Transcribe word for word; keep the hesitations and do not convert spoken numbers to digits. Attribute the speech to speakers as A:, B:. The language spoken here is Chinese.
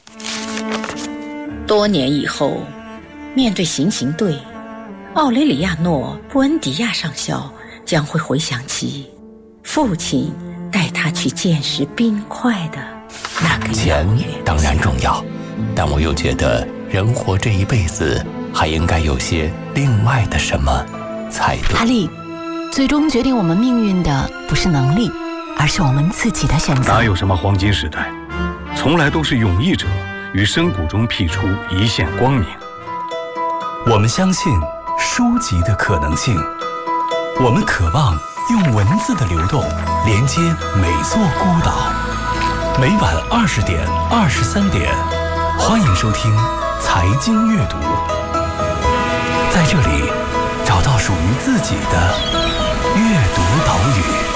A: 多年以后，面对行刑队，奥雷里亚诺·布恩迪亚上校将会回想起父亲带他去见识冰块的那个
B: 钱当然重要，但我又觉得人活这一辈子还应该有些另外的什么才对。
C: 阿力，最终决定我们命运的不是能力，而是我们自己的选择。
D: 哪有什么黄金时代，从来都是勇毅者于深谷中辟出一线光明。
E: 我们相信书籍的可能性，我们渴望用文字的流动连接每座孤岛。每晚二十点、二十三点，欢迎收听财经阅读，在这里找到属于自己的阅读岛屿。